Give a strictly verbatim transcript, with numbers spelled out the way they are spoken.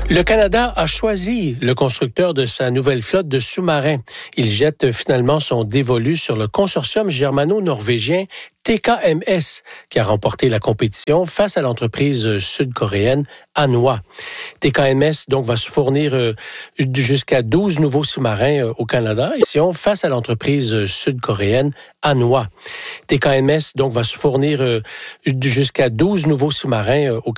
Le Canada a choisi le constructeur de sa nouvelle flotte de sous-marins. Il jette finalement son dévolu sur le consortium germano-norvégien T K M S, qui a remporté la compétition face à l'entreprise sud-coréenne Hanwha. T K M S donc va se fournir euh, jusqu'à douze nouveaux sous-marins euh, au Canada, face à l'entreprise sud-coréenne Hanwha. T K M S donc va se fournir euh, jusqu'à douze nouveaux sous-marins euh, au